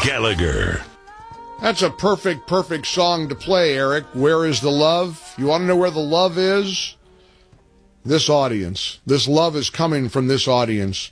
Gallagher. That's a perfect song to play, Eric. Where is the love? You want to know where the love is? This audience. This love is coming from this audience.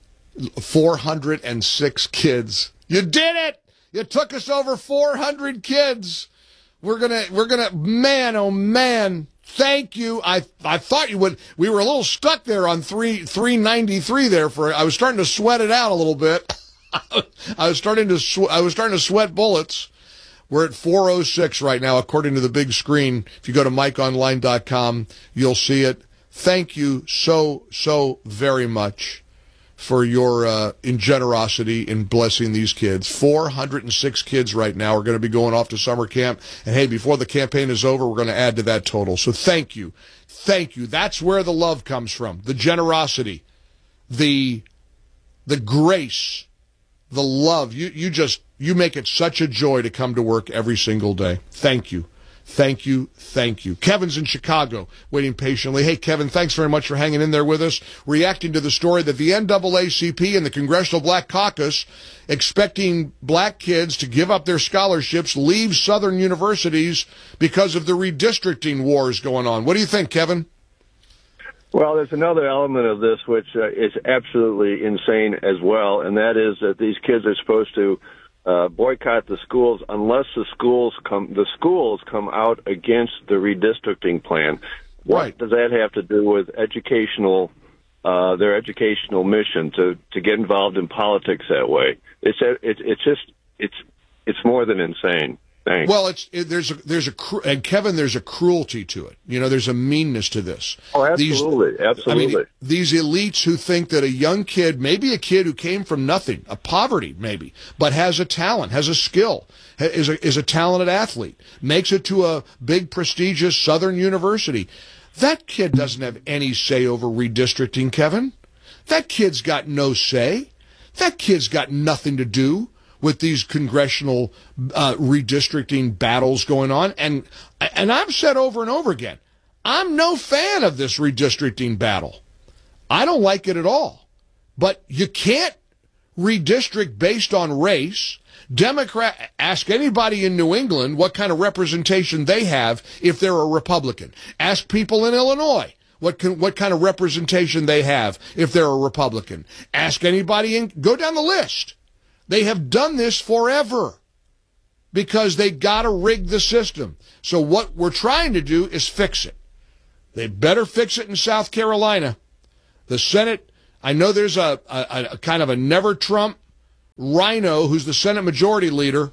406 kids. You did it! You took us over 400 kids. We're gonna, man, oh man. Thank you. I thought you would. We were a little stuck there on 393 there I was starting to sweat it out a little bit. I was starting to sweat bullets. We're at 406 right now, according to the big screen. If you go to MikeOnline.com, you'll see it. Thank you so very much for your generosity in blessing these kids. 406 kids right now are going to be going off to summer camp. And hey, before the campaign is over, we're going to add to that total. So thank you. Thank you. That's where the love comes from. The generosity, the grace, the love. You make it such a joy to come to work every single day. Thank you. Thank you. Thank you. Kevin's in Chicago, waiting patiently. Hey, Kevin, thanks very much for hanging in there with us, reacting to the story that the NAACP and the Congressional Black Caucus expecting black kids to give up their scholarships, leave Southern universities because of the redistricting wars going on. What do you think, Kevin? Well, there's another element of this which is absolutely insane as well, and that is that these kids are supposed to boycott the schools unless the schools come out against the redistricting plan. What does that have to do with their educational mission to get involved in politics that way? It's more than insane. Thanks. Well, and Kevin, there's a cruelty to it. You know, there's a meanness to this. Oh, absolutely, absolutely. I mean, these elites who think that a young kid, maybe a kid who came from nothing, a poverty maybe, but has a talent, has a skill, is a talented athlete, makes it to a big prestigious Southern university. That kid doesn't have any say over redistricting, Kevin. That kid's got no say. That kid's got nothing to do with these congressional redistricting battles going on. And I've said over and over again, I'm no fan of this redistricting battle. I don't like it at all. But you can't redistrict based on race. Ask anybody in New England what kind of representation they have if they're a Republican. Ask people in Illinois what kind of representation they have if they're a Republican. Ask anybody go down the list. They have done this forever because they got to rig the system. So what we're trying to do is fix it. They better fix it in South Carolina. The Senate, I know there's a kind of a never-Trump rhino who's the Senate Majority Leader,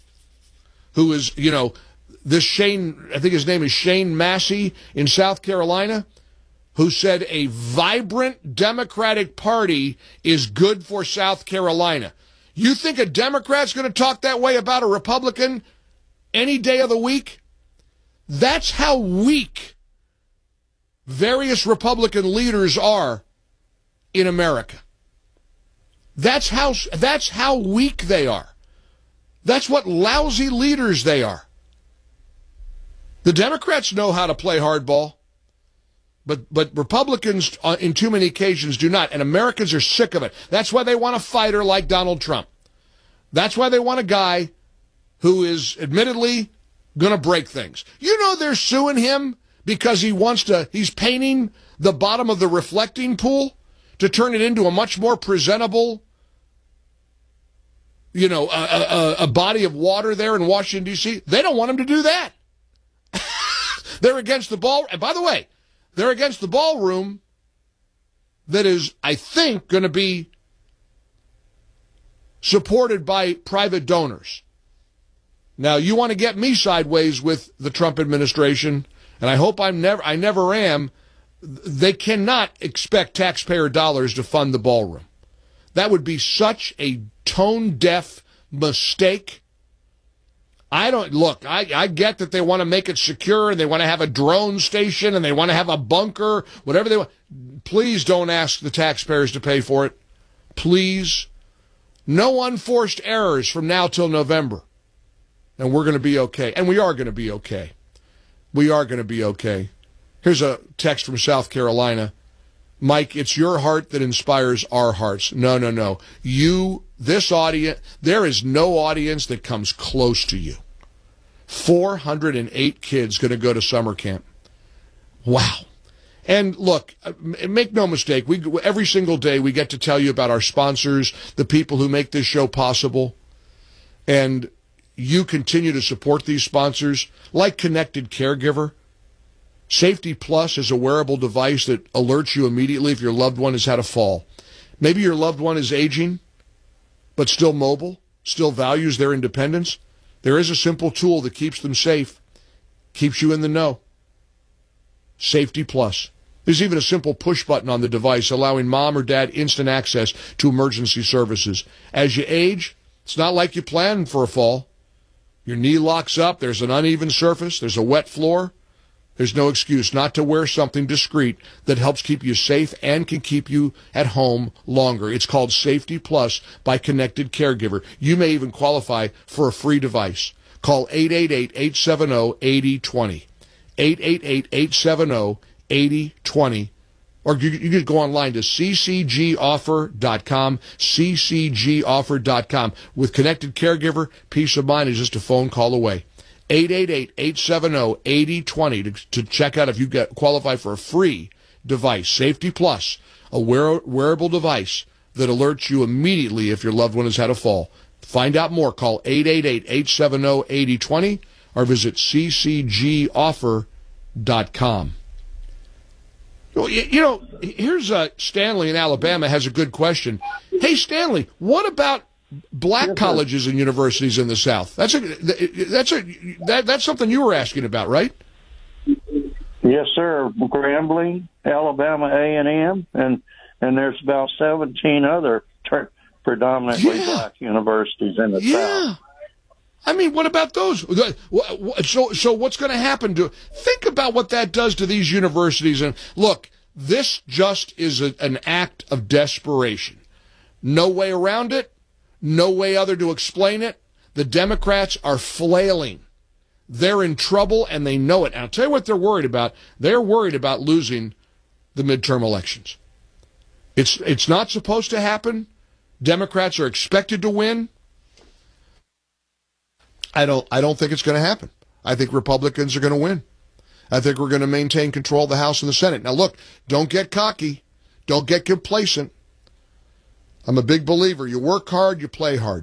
who is, this Shane, I think his name is Shane Massey in South Carolina, who said a vibrant Democratic Party is good for South Carolina. You think a Democrat's going to talk that way about a Republican any day of the week? That's how weak various Republican leaders are in America. That's how weak they are. That's what lousy leaders they are. The Democrats know how to play hardball, but Republicans in too many occasions do not, and Americans are sick of it. That's why they want a fighter like Donald Trump. That's why they want a guy who is admittedly going to break things. You know they're suing him because he's painting the bottom of the reflecting pool to turn it into a much more presentable, a body of water there in Washington, D.C. They don't want him to do that. They're against the ball. And by the way, they're against the ballroom that is, I think, going to be supported by private donors. Now, you want to get me sideways with the Trump administration, and I hope I never am. They cannot expect taxpayer dollars to fund the ballroom. That would be such a tone-deaf mistake. I get that they want to make it secure and they want to have a drone station and they want to have a bunker, whatever they want. Please don't ask the taxpayers to pay for it. Please. No unforced errors from now till November. And we're going to be okay. And we are going to be okay. We are going to be okay. Here's a text from South Carolina. Mike, it's your heart that inspires our hearts. No. This audience, there is no audience that comes close to you. 408 kids going to go to summer camp. Wow. And look, make no mistake, every single day we get to tell you about our sponsors, the people who make this show possible. And you continue to support these sponsors, like Connected Caregiver. Safety Plus is a wearable device that alerts you immediately if your loved one has had a fall. Maybe your loved one is aging, but still mobile, still values their independence. There is a simple tool that keeps them safe, keeps you in the know. Safety Plus. There's even a simple push button on the device allowing mom or dad instant access to emergency services. As you age, it's not like you planned for a fall. Your knee locks up, there's an uneven surface, there's a wet floor. There's no excuse not to wear something discreet that helps keep you safe and can keep you at home longer. It's called Safety Plus by Connected Caregiver. You may even qualify for a free device. Call 888-870-8020. 888-870-8020. Or you could go online to ccgoffer.com, ccgoffer.com. With Connected Caregiver, peace of mind is just a phone call away. 888-870-8020 to check out if you qualify for a free device. Safety Plus, a wearable device that alerts you immediately if your loved one has had a fall. Find out more. Call 888-870-8020 or visit ccgoffer.com. You know, here's Stanley in Alabama has a good question. Hey, Stanley, what about black colleges and universities in the South? That's something you were asking about, right? Yes, sir. Grambling, Alabama A&M, and there's about 17 other predominantly black universities in the South. I mean, what about those? So what's going to happen to? Think about what that does to these universities. And look, this just is an act of desperation. No way around it. No way other to explain it. The Democrats are flailing. They're in trouble, and they know it. And I'll tell you what they're worried about. They're worried about losing the midterm elections. It's not supposed to happen. Democrats are expected to win. I don't think it's going to happen. I think Republicans are going to win. I think we're going to maintain control of the House and the Senate. Now, look, don't get cocky. Don't get complacent. I'm a big believer. You work hard, you play hard.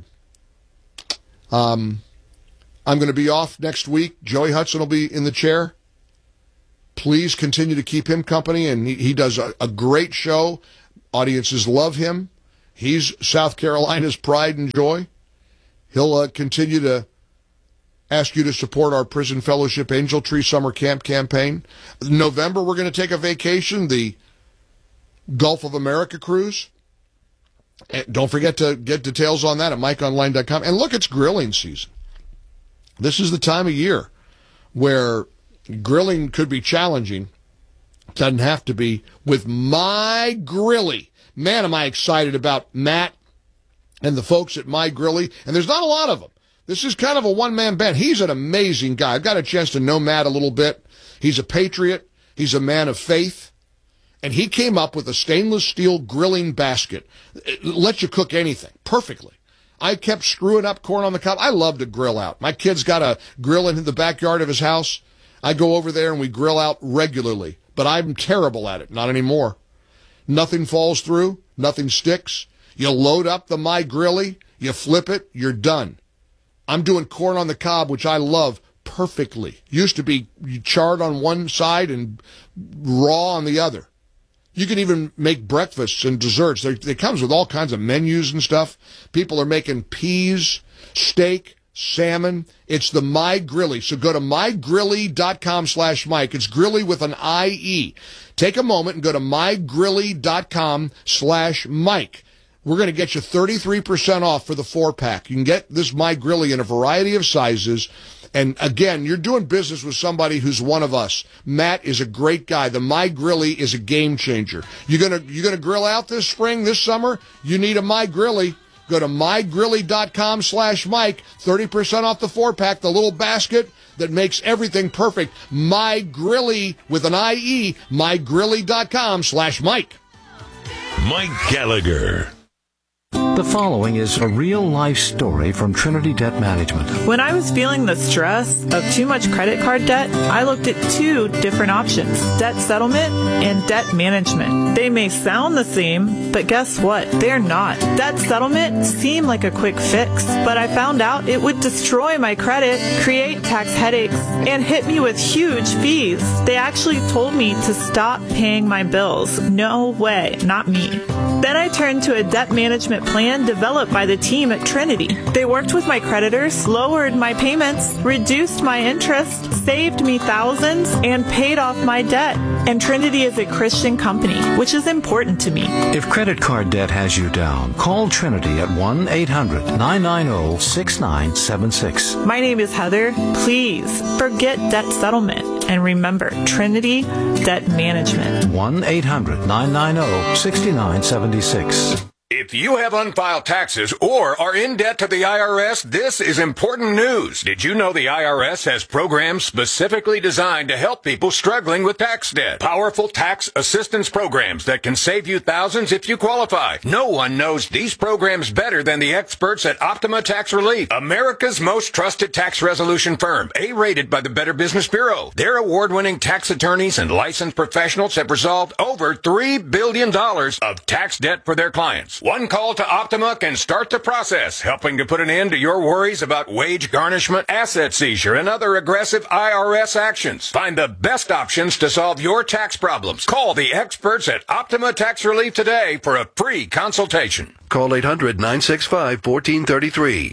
I'm going to be off next week. Joey Hudson will be in the chair. Please continue to keep him company, and he does a great show. Audiences love him. He's South Carolina's pride and joy. He'll continue to ask you to support our Prison Fellowship Angel Tree Summer Camp campaign. In November, we're going to take a vacation, the Gulf of America cruise. And don't forget to get details on that at MikeOnline.com. And look, it's grilling season. This is the time of year where grilling could be challenging. Doesn't have to be with My Grilly. Man, am I excited about Matt and the folks at My Grilly. And there's not a lot of them. This is kind of a one-man band. He's an amazing guy. I've got a chance to know Matt a little bit. He's a patriot. He's a man of faith. And he came up with a stainless steel grilling basket. It lets you cook anything perfectly. I kept screwing up corn on the cob. I love to grill out. My kid's got a grill in the backyard of his house. I go over there and we grill out regularly. But I'm terrible at it. Not anymore. Nothing falls through. Nothing sticks. You load up the My Grilly. You flip it. You're done. I'm doing corn on the cob, which I love, perfectly. Used to be charred on one side and raw on the other. You can even make breakfasts and desserts. It comes with all kinds of menus and stuff. People are making peas, steak, salmon. It's the My Grilly. So go to mygrilly.com/Mike. It's Grilly with an I-E. Take a moment and go to mygrilly.com/Mike. We're going to get you 33% off for the 4-pack. You can get this My Grilly in a variety of sizes. And again, you're doing business with somebody who's one of us. Matt is a great guy. The My Grilly is a game changer. You're gonna grill out this spring, this summer? You need a My Grilly. Go to mygrilly.com/Mike. 30% off the 4-pack, the little basket that makes everything perfect. My Grilly with an I-E, mygrilly.com/Mike. Mike Gallagher. The following is a real-life story from Trinity Debt Management. When I was feeling the stress of too much credit card debt, I looked at two different options: debt settlement and debt management. They may sound the same, but guess what? They're not. Debt settlement seemed like a quick fix, but I found out it would destroy my credit, create tax headaches, and hit me with huge fees. They actually told me to stop paying my bills. No way, not me. Then I turned to a debt management plan developed by the team at Trinity. They worked with my creditors, lowered my payments, reduced my interest, saved me thousands, and paid off my debt. And Trinity is a Christian company, which is important to me. If credit card debt has you down, call Trinity at 1-800-990-6976. My name is Heather. Please forget debt settlement and remember Trinity Debt Management. 1-800-990-6976. If you have unfiled taxes or are in debt to the IRS, this is important news. Did you know the IRS has programs specifically designed to help people struggling with tax debt? Powerful tax assistance programs that can save you thousands if you qualify. No one knows these programs better than the experts at Optima Tax Relief, America's most trusted tax resolution firm, A-rated by the Better Business Bureau. Their award-winning tax attorneys and licensed professionals have resolved over $3 billion of tax debt for their clients. One call to Optima can start the process, helping to put an end to your worries about wage garnishment, asset seizure, and other aggressive IRS actions. Find the best options to solve your tax problems. Call the experts at Optima Tax Relief today for a free consultation. Call 800-965-1433.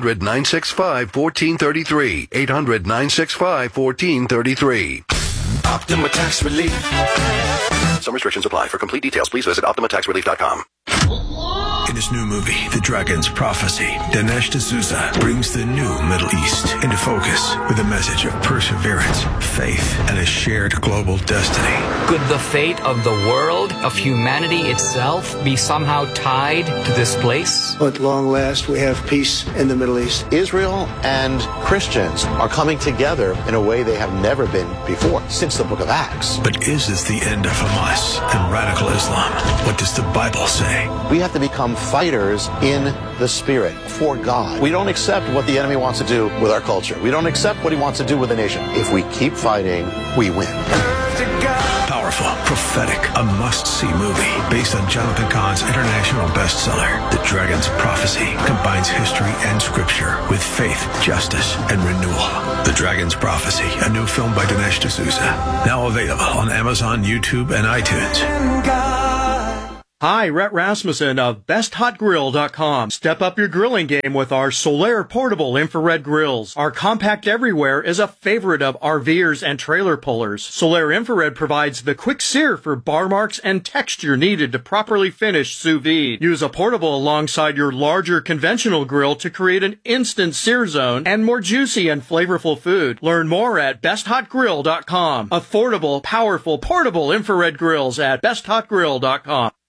800-965-1433. 800-965-1433. Optima Tax Relief. Some restrictions apply. For complete details, please visit OptimaTaxRelief.com. In his new movie, The Dragon's Prophecy, Dinesh D'Souza brings the new Middle East into focus with a message of perseverance, faith, and a shared global destiny. Could the fate of the world, of humanity itself, be somehow tied to this place? At long last, we have peace in the Middle East. Israel and Christians are coming together in a way they have never been before, since the book of Acts. But is this the end of Hamas and radical Islam? What does the Bible say? We have to become fighters in the Spirit for God. We don't accept what the enemy wants to do with our culture. We don't accept what he wants to do with the nation. If we keep fighting, we win. Powerful, prophetic, a must-see movie based on Jonathan Cahn's international bestseller, The Dragon's Prophecy, combines history and scripture with faith, justice, and renewal. The Dragon's Prophecy, a new film by Dinesh D'Souza, now available on Amazon, YouTube, and iTunes. Hi, Rhett Rasmussen of BestHotGrill.com. Step up your grilling game with our Solaire portable infrared grills. Our compact everywhere is a favorite of RVers and trailer pullers. Solaire infrared provides the quick sear for bar marks and texture needed to properly finish sous vide. Use a portable alongside your larger conventional grill to create an instant sear zone and more juicy and flavorful food. Learn more at BestHotGrill.com. Affordable, powerful, portable infrared grills at BestHotGrill.com.